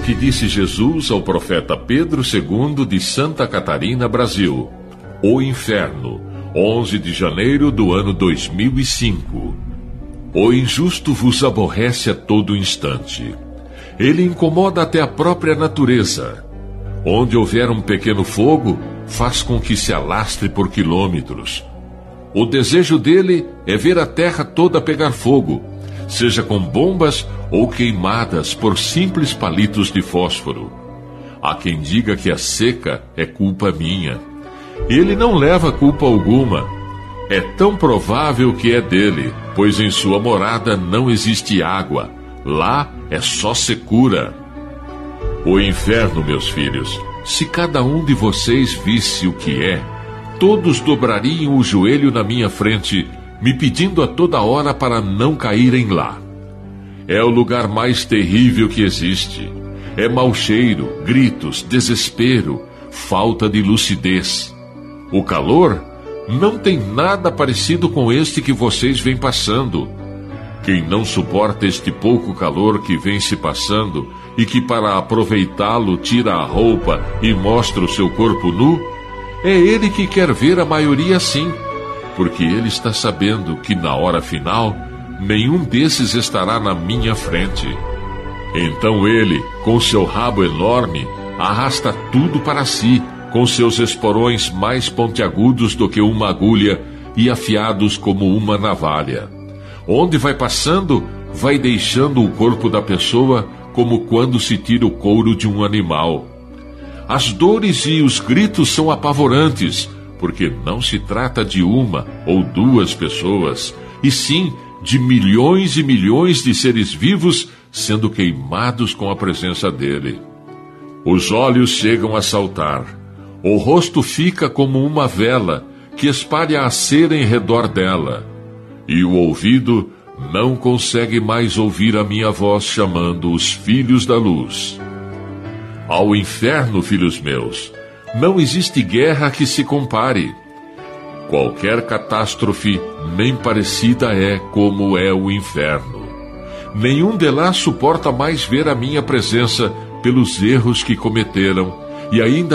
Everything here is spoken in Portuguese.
que disse Jesus ao profeta Pedro II de Santa Catarina, Brasil. O Inferno, 11 de janeiro do ano 2005. O injusto vos aborrece a todo instante. Ele incomoda até a própria natureza. Onde houver um pequeno fogo, faz com que se alastre por quilômetros. O desejo dele é ver a terra toda pegar fogo, seja com bombas ou queimadas por simples palitos de fósforo. Há quem diga que a seca é culpa minha. Ele não leva culpa alguma. É tão provável que é dele, pois em sua morada não existe água. Lá é só secura. O inferno, meus filhos, se cada um de vocês visse o que é, todos dobrariam o joelho na minha frente, me pedindo a toda hora para não caírem lá. É o lugar mais terrível que existe. É mau cheiro, gritos, desespero, falta de lucidez. O calor não tem nada parecido com este que vocês vêm passando. Quem não suporta este pouco calor que vem se passando e que para aproveitá-lo tira a roupa e mostra o seu corpo nu, é ele que quer ver a maioria assim, porque ele está sabendo que na hora final nenhum desses estará na minha frente. Então ele, com seu rabo enorme, arrasta tudo para si, com seus esporões mais pontiagudos do que uma agulha e afiados como uma navalha. Onde vai passando, vai deixando o corpo da pessoa como quando se tira o couro de um animal. As dores e os gritos são apavorantes, porque não se trata de uma ou duas pessoas, e sim de milhões e milhões de seres vivos sendo queimados com a presença dele. Os olhos chegam a saltar, o rosto fica como uma vela que espalha a cera em redor dela, e o ouvido não consegue mais ouvir a minha voz chamando os filhos da luz. Ao inferno, filhos meus, não existe guerra que se compare. Qualquer catástrofe nem parecida é como é o inferno. Nenhum de lá suporta mais ver a minha presença pelos erros que cometeram e ainda